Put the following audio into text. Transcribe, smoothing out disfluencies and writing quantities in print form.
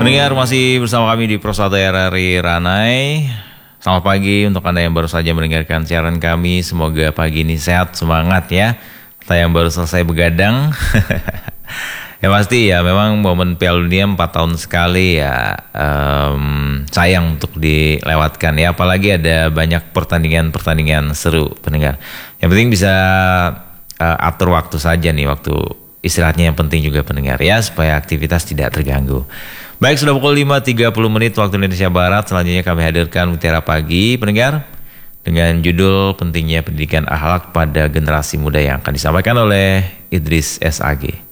Pendengar masih bersama kami di Pro1 RRI Ranai. Selamat pagi untuk Anda yang baru saja mendengarkan siaran kami. Semoga pagi ini sehat, semangat ya. Kita yang baru selesai begadang. Ya pasti ya, memang momen Piala Dunia 4 tahun sekali ya, sayang untuk dilewatkan ya. Apalagi ada banyak pertandingan-pertandingan seru, pendengar. Yang penting bisa atur waktu saja nih, waktu istirahatnya yang penting juga pendengar ya, supaya aktivitas tidak terganggu. Baik, sudah pukul 5.30 waktu Indonesia Barat. Selanjutnya kami hadirkan Mutiara Pagi pendengar dengan judul pentingnya pendidikan akhlak pada generasi muda yang akan disampaikan oleh Idris SAG.